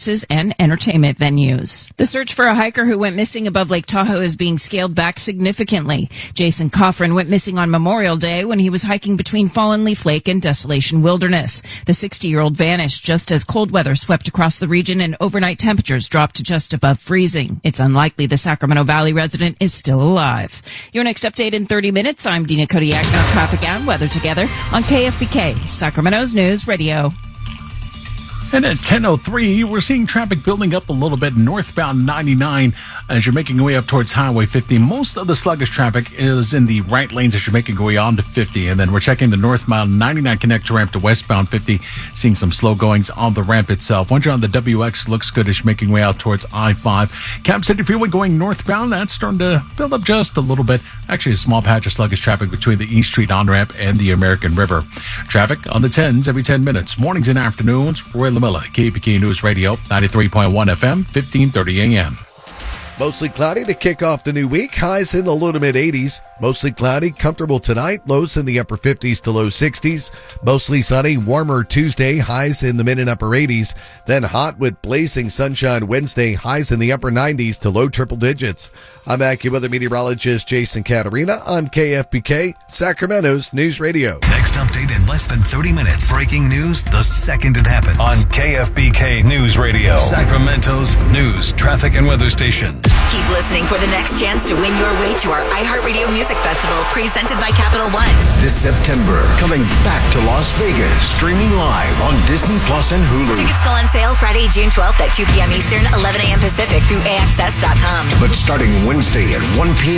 businesses and entertainment venues. The search for a hiker who went missing above Lake Tahoe is being scaled back significantly. Jason Coffrin went missing on Memorial Day when he was hiking between Fallen Leaf Lake and Desolation Wilderness. The 60-year-old vanished just as cold weather swept across the region and overnight temperatures dropped to just above freezing. It's unlikely the Sacramento Valley resident is still alive. Your next update in 30 minutes. I'm Dina Kodiak. Now traffic and weather together on KFBK, Sacramento's News Radio. And at 10:03, we're seeing traffic building up a little bit northbound 99 as you're making your way up towards Highway 50. Most of the sluggish traffic is in the right lanes as you're making your way on to 50. And then we're checking the northbound 99 connector ramp to westbound 50, seeing some slow goings on the ramp itself. Once you're on the WX, looks good as you're making your way out towards I-5. Cap City Freeway going northbound, that's starting to build up just a little bit. Actually, a small patch of sluggish traffic between the East Street on-ramp and the American River. Traffic on the 10s every 10 minutes. Mornings and afternoons, Roy Lamilla, KPK News Radio, 93.1 FM, 1530 AM. Mostly cloudy to kick off the new week. Highs in the low to mid 80s. Mostly cloudy, comfortable tonight. Lows in the upper 50s to low 60s. Mostly sunny, warmer Tuesday. Highs in the mid and upper 80s. Then hot with blazing sunshine Wednesday. Highs in the upper 90s to low triple digits. I'm AccuWeather meteorologist Jason Caterina on KFBK, Sacramento's News Radio. Next update in less than 30 minutes. Breaking news the second it happens. On KFBK News Radio, Sacramento's news, traffic, and weather station. Keep listening for the next chance to win your way to our iHeartRadio Music Festival presented by Capital One. This September, coming back to Las Vegas, streaming live on Disney Plus and Hulu. Tickets go on sale Friday, June 12th at 2 p.m. Eastern, 11 a.m. Pacific through AXS.com. But starting Wednesday at 1 p.m.